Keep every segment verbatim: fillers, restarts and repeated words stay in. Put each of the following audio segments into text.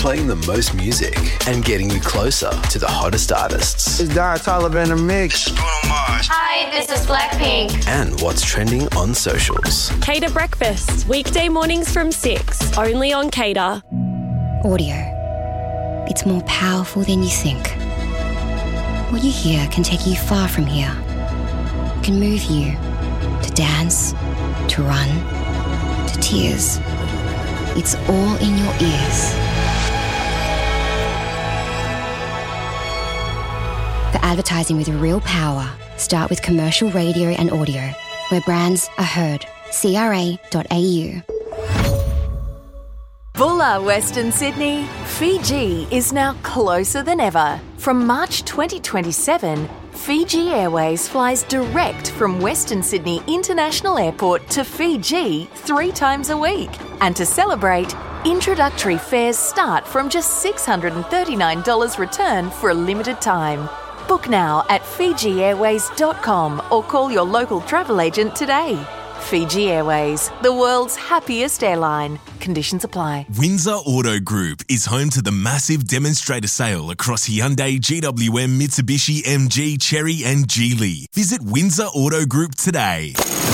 playing the most music and getting you closer to the hottest artists. It's Dara Tyler in the mix. Hi, this is Blackpink. And what's trending on socials. Cater Breakfast, weekday mornings from six, only on Cater. Audio. It's more powerful than you think. What you hear can take you far from here. It can move you to dance, to run, to tears. It's all in your ears. For advertising with real power, start with commercial radio and audio, where brands are heard. C R A dot A U. Bulla, Western Sydney. Fiji is now closer than ever. From March twenty twenty-seven, Fiji Airways flies direct from Western Sydney International Airport to Fiji three times a week. And to celebrate, introductory fares start from just six hundred thirty-nine dollars return for a limited time. Book now at fiji airways dot com or call your local travel agent today. Fiji Airways, the world's happiest airline. Conditions apply. Windsor Auto Group is home to the massive demonstrator sale across Hyundai, G W M, Mitsubishi, M G, Chery and Geely. Visit Windsor Auto Group today.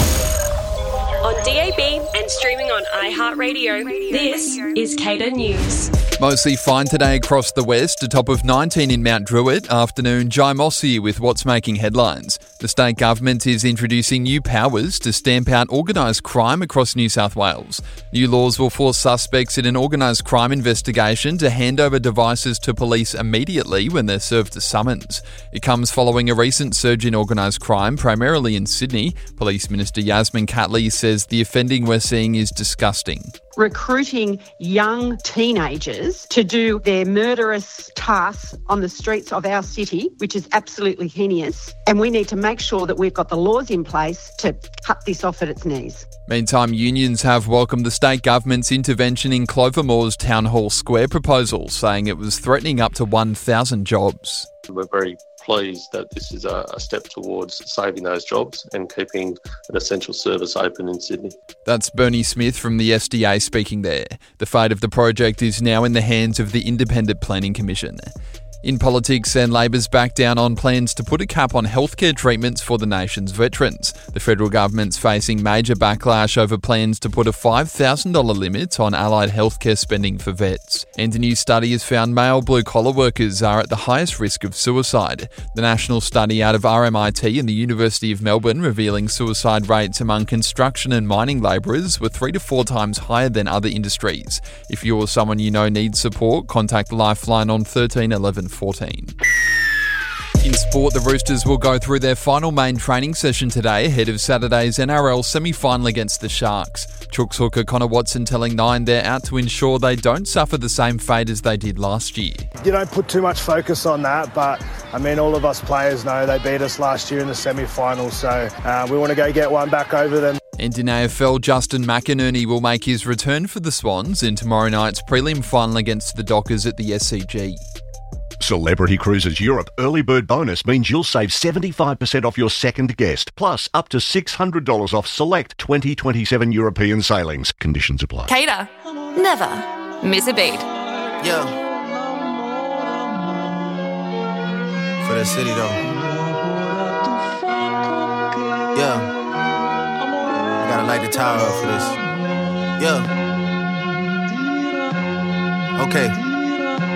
On D A B and streaming on iHeartRadio, this is Cater News. Mostly fine today across the west, a top of nineteen in Mount Druitt. Afternoon, Jai Mossy with what's making headlines. The state government is introducing new powers to stamp out organised crime across New South Wales. New laws will force suspects in an organised crime investigation to hand over devices to police immediately when they're served a summons. It comes following a recent surge in organised crime, primarily in Sydney. Police Minister Yasmin Catley says the offending we're seeing is disgusting. Recruiting young teenagers to do their murderous tasks on the streets of our city, which is absolutely heinous, and we need to make sure that we've got the laws in place to cut this off at its knees. Meantime, unions have welcomed the state government's intervention in Clover Moore's Town Hall Square proposal, saying it was threatening up to one thousand jobs. We're very pleased that this is a, a step towards saving those jobs and keeping an essential service open in Sydney. That's Bernie Smith from the S D A speaking there. The fate of the project is now in the hands of the Independent Planning Commission. In politics, and Labor's back down on plans to put a cap on healthcare treatments for the nation's veterans. The federal government's facing major backlash over plans to put a five thousand dollars limit on allied healthcare spending for vets. And a new study has found male blue-collar workers are at the highest risk of suicide. The national study out of R M I T and the University of Melbourne revealing suicide rates among construction and mining labourers were three to four times higher than other industries. If you or someone you know needs support, contact Lifeline on thirteen eleven fourteen. In sport, the Roosters will go through their final main training session today ahead of Saturday's N R L semi-final against the Sharks. Chooks hooker Connor Watson telling Nine they're out to ensure they don't suffer the same fate as they did last year. You don't put too much focus on that, but I mean, all of us players know they beat us last year in the semi-final, so uh, we want to go get one back over them. And in A F L, Justin McInerney will make his return for the Swans in tomorrow night's prelim final against the Dockers at the S C G. Celebrity Cruises Europe early bird bonus means you'll save seventy-five percent off your second guest, plus up to six hundred dollars off select twenty twenty-seven European sailings. Conditions apply. Cater. Never miss a beat. Yeah. For the city though. Yeah. I gotta light the tower up for this. Yeah. Okay.